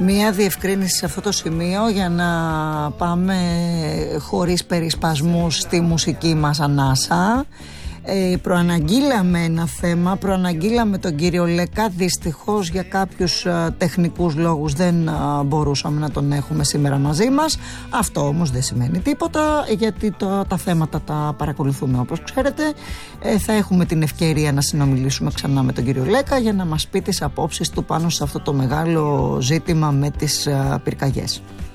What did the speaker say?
Μία διευκρίνηση σε αυτό το σημείο για να πάμε χωρίς περισπασμούς στη μουσική μας ανάσα. Προαναγγείλαμε ένα θέμα, προαναγγείλαμε τον κύριο Λέκα. Δυστυχώς για κάποιους τεχνικούς λόγους δεν μπορούσαμε να τον έχουμε σήμερα μαζί μας. Αυτό όμως δεν σημαίνει τίποτα, γιατί τα θέματα τα παρακολουθούμε όπως ξέρετε. Θα έχουμε την ευκαιρία να συνομιλήσουμε ξανά με τον κύριο Λέκα για να μας πει τις απόψεις του πάνω σε αυτό το μεγάλο ζήτημα με τις πυρκαγιές.